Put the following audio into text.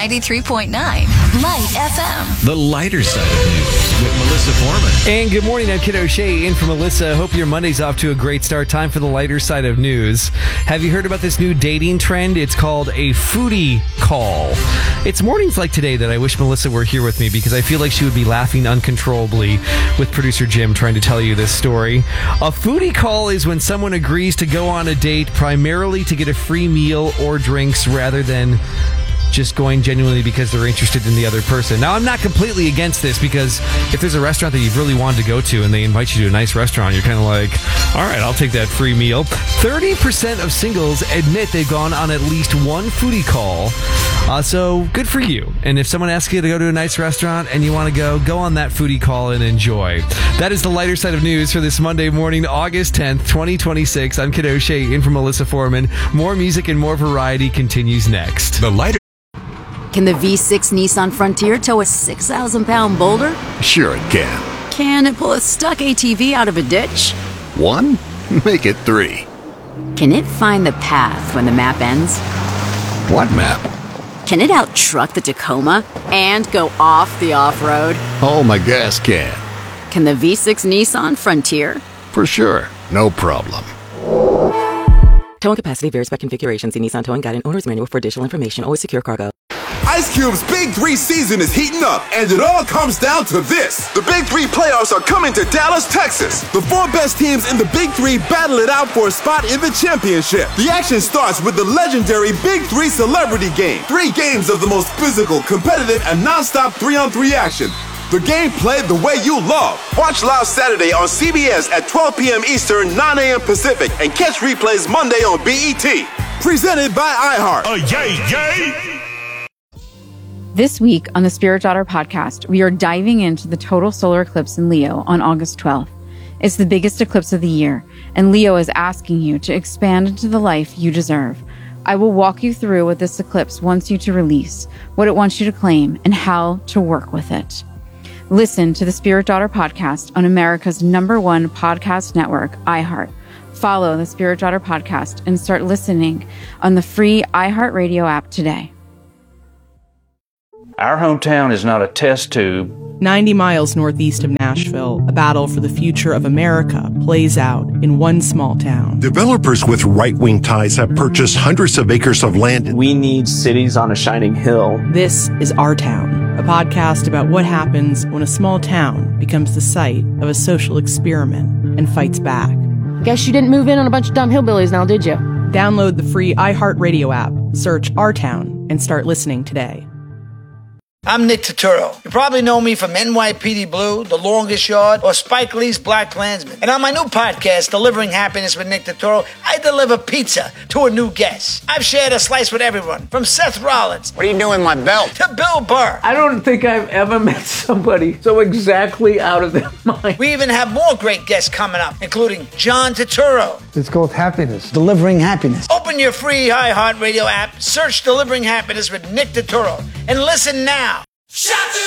93.9 Light FM. The lighter side of news with Melissa Foreman. And good morning, I'm Kid O'Shea in for Melissa. Hope your Monday's off to a great start. Time for the lighter side of news. Have you heard about this new dating trend? It's called a foodie call. It's mornings like today that I wish Melissa were here with me because I feel like she would be laughing uncontrollably with producer Jim trying to tell you this story. A foodie call is when someone agrees to go on a date primarily to get a free meal or drinks rather than just going genuinely because they're interested in the other person. Now, I'm not completely against this because if there's a restaurant that you've really wanted to go to and they invite you to a nice restaurant, you're kind of like, all right, I'll take that free meal. 30% of singles admit they've gone on at least one foodie call. So good for you. And if someone asks you to go to a nice restaurant and you want to go on that foodie call and enjoy. That is the lighter side of news for this Monday morning, August 10th, 2026. I'm Kid O'Shea in for Melissa Foreman. More music and more variety continues next. The lighter. Can the V6 Nissan Frontier tow a 6,000-pound boulder? Sure it can. Can it pull a stuck ATV out of a ditch? 1? Make it 3. Can it find the path when the map ends? What map? Can it out-truck the Tacoma and go off the off-road? Oh, my gas can. Can the V6 Nissan Frontier? For sure. No problem. Towing capacity varies by configuration. See Nissan Towing Guide and Owner's Manual for additional information. Always secure cargo. Ice Cube's Big 3 season is heating up, and it all comes down to this. The Big 3 playoffs are coming to Dallas, Texas. The 4 best teams in the Big 3 battle it out for a spot in the championship. The action starts with the legendary Big 3 Celebrity Game. 3 games of the most physical, competitive, and non-stop 3-on-3 action. The game played the way you love. Watch live Saturday on CBS at 12 p.m. Eastern, 9 a.m. Pacific, and catch replays Monday on BET. Presented by iHeart. Yay! This week on the Spirit Daughter podcast, we are diving into the total solar eclipse in Leo on August 12th. It's the biggest eclipse of the year, and Leo is asking you to expand into the life you deserve. I will walk you through what this eclipse wants you to release, what it wants you to claim, and how to work with it. Listen to the Spirit Daughter podcast on America's #1 podcast network, iHeart. Follow the Spirit Daughter podcast and start listening on the free iHeartRadio app today. Our hometown is not a test tube. 90 miles northeast of Nashville, a battle for the future of America plays out in one small town. Developers with right-wing ties have purchased hundreds of acres of land. We need cities on a shining hill. This is Our Town, a podcast about what happens when a small town becomes the site of a social experiment and fights back. Guess you didn't move in on a bunch of dumb hillbillies now, did you? Download the free iHeartRadio app, search Our Town, and start listening today. I'm Nick Turturro. You probably know me from NYPD Blue, The Longest Yard, or Spike Lee's BlacKkKlansman. And on my new podcast, Delivering Happiness with Nick Turturro, I deliver pizza to a new guest. I've shared a slice with everyone, from Seth Rollins. What are you doing with my belt? To Bill Burr. I don't think I've ever met somebody so exactly out of their mind. We even have more great guests coming up, including John Turturro. It's called Happiness. Delivering Happiness. Open your free iHeartRadio app, search Delivering Happiness with Nick Turturro, and listen now.